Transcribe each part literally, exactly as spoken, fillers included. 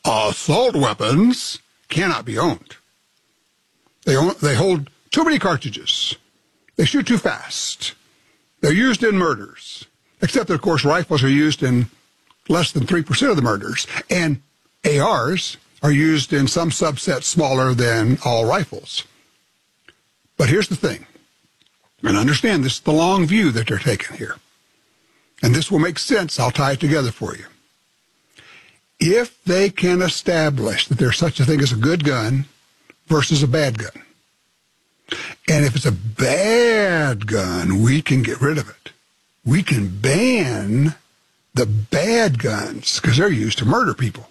assault weapons cannot be owned. They, own, they hold too many cartridges. They shoot too fast. They're used in murders, except that, of course, rifles are used in less than three percent of the murders, and A Rs are used in some subsets smaller than all rifles. But here's the thing, and understand this is the long view that they're taking here, and this will make sense. I'll tie it together for you. If they can establish that there's such a thing as a good gun versus a bad gun, and if it's a bad gun, we can get rid of it. We can ban the bad guns because they're used to murder people.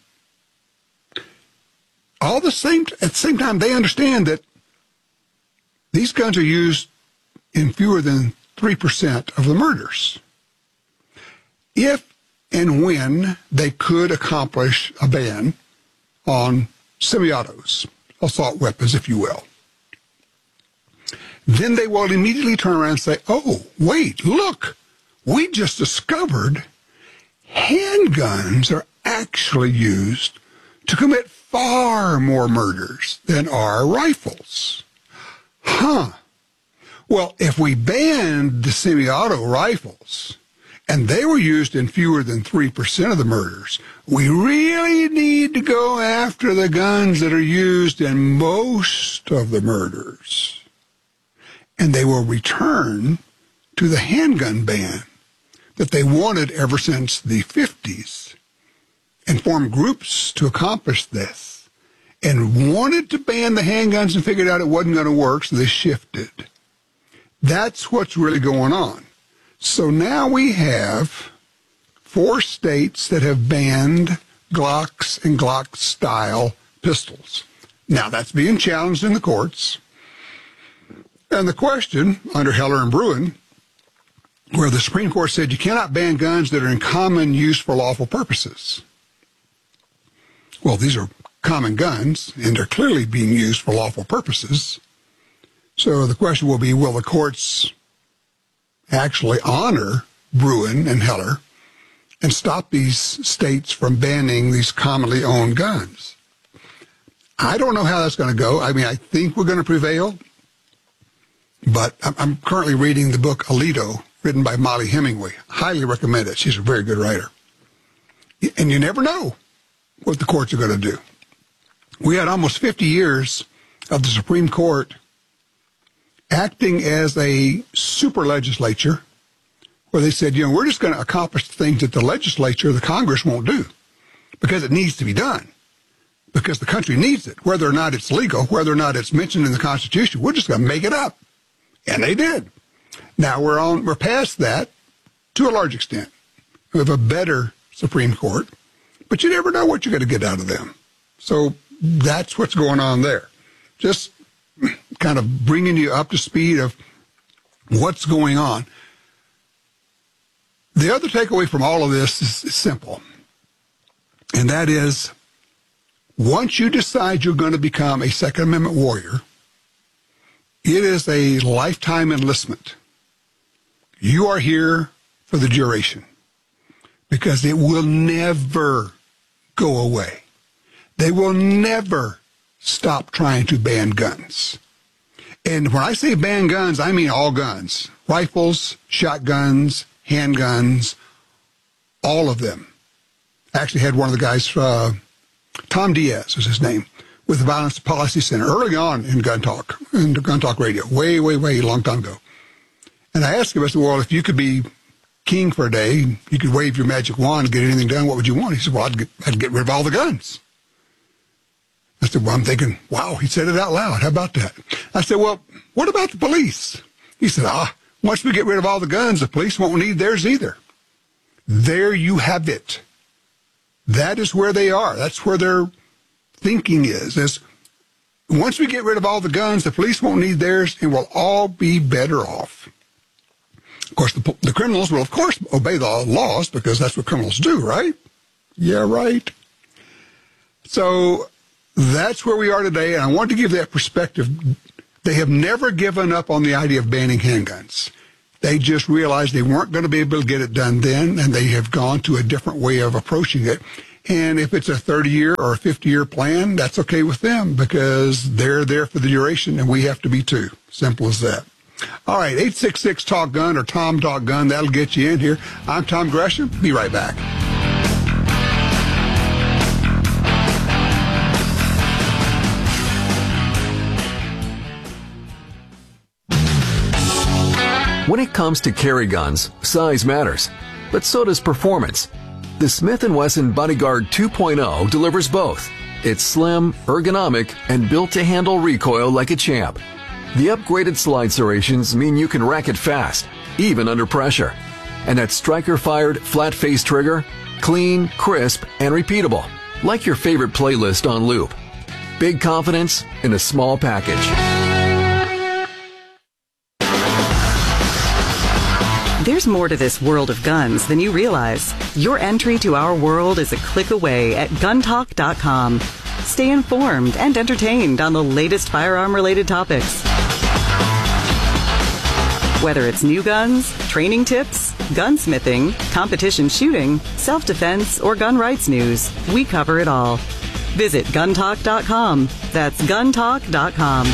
All the same, at the same time, they understand that these guns are used in fewer than three percent of the murders. If and when they could accomplish a ban on semi-autos, assault weapons, if you will, then they will immediately turn around and say, oh, wait, look, we just discovered handguns are actually used to commit far more murders than are rifles. Huh. Well, if we banned the semi-auto rifles and they were used in fewer than three percent of the murders, we really need to go after the guns that are used in most of the murders. And they will return to the handgun ban that they wanted ever since the fifties and formed groups to accomplish this and wanted to ban the handguns and figured out it wasn't going to work, so they shifted. That's what's really going on. So now we have four states that have banned Glocks and Glock-style pistols. Now, that's being challenged in the courts. And the question, under Heller and Bruen, where the Supreme Court said you cannot ban guns that are in common use for lawful purposes. Well, these are common guns, and they're clearly being used for lawful purposes. So the question will be, will the courts actually honor Bruen and Heller and stop these states from banning these commonly owned guns? I don't know how that's going to go. I mean, I think we're going to prevail, but I'm currently reading the book Alito, written by Molly Hemingway. Highly recommend it. She's a very good writer. And you never know what the courts are going to do. We had almost fifty years of the Supreme Court acting as a super legislature where they said, you know, we're just going to accomplish the things that the legislature, the Congress, won't do because it needs to be done, because the country needs it, whether or not it's legal, whether or not it's mentioned in the Constitution. We're just going to make it up. And they did. Now we're on, we're past that to a large extent. We have a better Supreme Court, but you never know what you're going to get out of them. So that's what's going on there. Just kind of bringing you up to speed of what's going on. The other takeaway from all of this is, is simple, and that is once you decide you're going to become a Second Amendment warrior, it is a lifetime enlistment. You are here for the duration because it will never go away. They will never stop trying to ban guns. And when I say ban guns, I mean all guns. Rifles, shotguns, handguns, all of them. I actually had one of the guys, uh, Tom Diaz was his name, with the Violence Policy Center early on in Gun Talk, in Gun Talk Radio, way, way, way, a long time ago. And I asked him, I said, well, if you could be king for a day, you could wave your magic wand and get anything done, what would you want? He said, well, I'd get, I'd get rid of all the guns. I said, well, I'm thinking, wow, he said it out loud. How about that? I said, well, what about the police? He said, ah, once we get rid of all the guns, the police won't need theirs either. There you have it. That is where they are. That's where their thinking is, is once we get rid of all the guns, the police won't need theirs, and we'll all be better off. Of course, the, the criminals will, of course, obey the laws because that's what criminals do, right? Yeah, right. So that's where we are today, and I want to give that perspective. They have never given up on the idea of banning handguns. They just realized they weren't going to be able to get it done then, and they have gone to a different way of approaching it. And if it's a thirty-year or a fifty-year plan, that's okay with them because they're there for the duration and we have to be too. Simple as that. All right, eight six six talk gun or Tom Talk Gun. That'll get you in here. I'm Tom Gresham. Be right back. When it comes to carry guns, size matters, but so does performance. The Smith and Wesson Bodyguard two point oh delivers both. It's slim, ergonomic, and built to handle recoil like a champ. The upgraded slide serrations mean you can rack it fast, even under pressure. And that striker-fired, flat-face trigger, clean, crisp, and repeatable, like your favorite playlist on loop. Big confidence in a small package. There's more to this world of guns than you realize. Your entry to our world is a click away at gun talk dot com. Stay informed and entertained on the latest firearm-related topics. Whether it's new guns, training tips, gunsmithing, competition shooting, self-defense, or gun rights news, we cover it all. Visit gun talk dot com. That's gun talk dot com.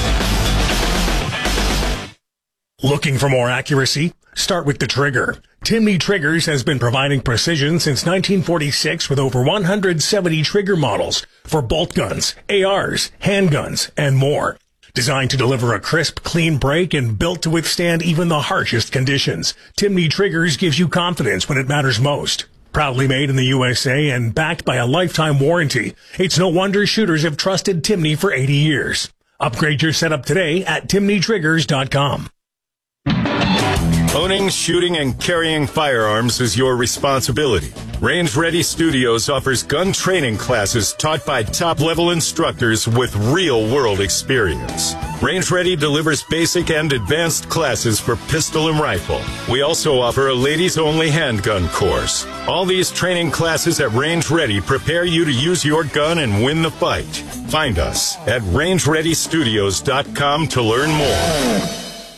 Looking for more accuracy? Start with the trigger. Timney Triggers has been providing precision since nineteen forty-six with over one hundred seventy trigger models for bolt guns, A Rs, handguns, and more. Designed to deliver a crisp, clean break and built to withstand even the harshest conditions, Timney Triggers gives you confidence when it matters most. Proudly made in the U S A and backed by a lifetime warranty, it's no wonder shooters have trusted Timney for eighty years. Upgrade your setup today at timney triggers dot com. Owning, shooting, and carrying firearms is your responsibility. Range Ready Studios offers gun training classes taught by top-level instructors with real-world experience. Range Ready delivers basic and advanced classes for pistol and rifle. We also offer a ladies-only handgun course. All these training classes at Range Ready prepare you to use your gun and win the fight. Find us at range ready studios dot com to learn more.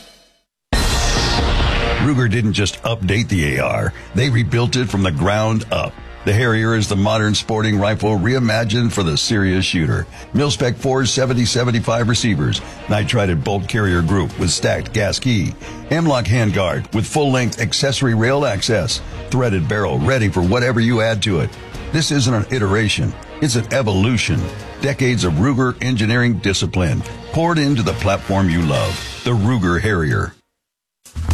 Ruger didn't just update the A R, they rebuilt it from the ground up. The Harrier is the modern sporting rifle reimagined for the serious shooter. Mil-spec four seventy seventy-five receivers, nitrided bolt carrier group with stacked gas key, M-LOK handguard with full-length accessory rail access, threaded barrel ready for whatever you add to it. This isn't an iteration, it's an evolution. Decades of Ruger engineering discipline poured into the platform you love, the Ruger Harrier.